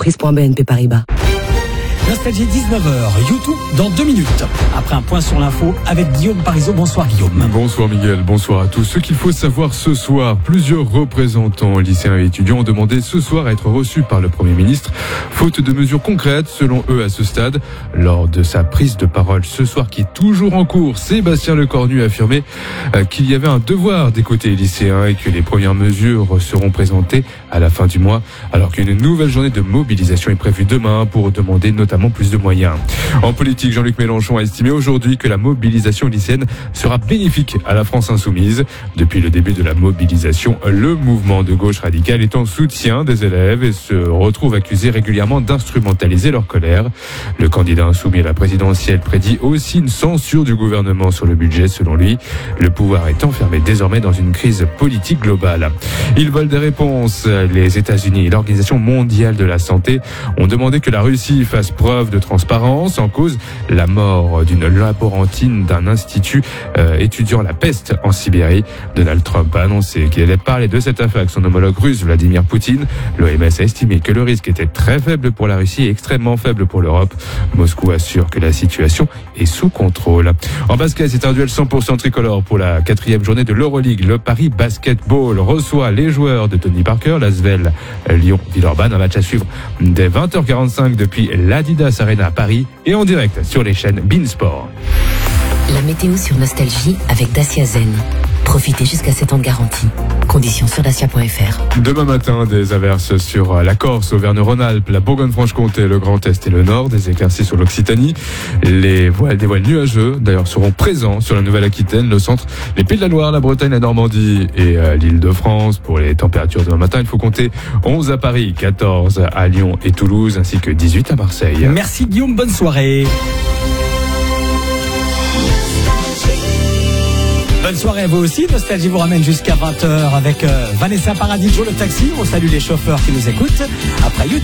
entreprise.bnp Paribas. Nostalgie 19h, YouTube dans 2 minutes. Après un point sur l'info avec Guillaume Parisot. Bonsoir Guillaume. Bonsoir Miguel, bonsoir à tous. Ce qu'il faut savoir ce soir, plusieurs représentants lycéens et étudiants ont demandé ce soir à être reçus par le Premier ministre, faute de mesures concrètes selon eux à ce stade. Lors de sa prise de parole ce soir qui est toujours en cours, Sébastien Lecornu a affirmé qu'il y avait un devoir d'écouter les lycéens et que les premières mesures seront présentées à la fin du mois, alors qu'une nouvelle journée de mobilisation est prévue demain pour demander notamment plus de moyens. En politique, Jean-Luc Mélenchon a estimé aujourd'hui que la mobilisation lycéenne sera bénéfique à la France insoumise. Depuis le début de la mobilisation, le mouvement de gauche radicale est en soutien des élèves et se retrouve accusé régulièrement d'instrumentaliser leur colère. Le candidat insoumis à la présidentielle prédit aussi une censure du gouvernement sur le budget. Selon lui, le pouvoir est enfermé désormais dans une crise politique globale. Ils veulent des réponses. Les États-Unis et l'Organisation mondiale de la santé ont demandé que la Russie fasse preuve de transparence. En cause, la mort d'une laborantine d'un institut étudiant la peste en Sibérie. Donald Trump a annoncé qu'il allait parler de cette affaire avec son homologue russe Vladimir Poutine. L'OMS a estimé que le risque était très faible pour la Russie et extrêmement faible pour l'Europe. Moscou assure que la situation est sous contrôle. En basket, c'est un duel 100% tricolore pour la 4e journée de l'Euroleague. Le Paris Basketball reçoit les joueurs de Tony Parker, l'Asvel Lyon-Villeurbanne. Un match à suivre dès 20h45 depuis l'Adidas Arena à Paris et en direct sur les chaînes Beansport. La météo sur Nostalgie avec Dacia Zen. Profitez jusqu'à 7 ans de garantie. Conditions sur dacia.fr. Demain matin, des averses sur la Corse, Auvergne-Rhône-Alpes, la Bourgogne-Franche-Comté, le Grand Est et le Nord, des éclaircies sur l'Occitanie. Des voiles nuageux, d'ailleurs, seront présents sur la Nouvelle-Aquitaine, le centre, les Pays de la Loire, la Bretagne, la Normandie et l'Île-de-France. Pour les températures demain matin, il faut compter 11 à Paris, 14 à Lyon et Toulouse, ainsi que 18 à Marseille. Merci Guillaume, bonne soirée. Bonne soirée à vous aussi. Nostalgie vous ramène jusqu'à 20h avec Vanessa Paradis, Joe le taxi. On salue les chauffeurs qui nous écoutent. Après YouTube.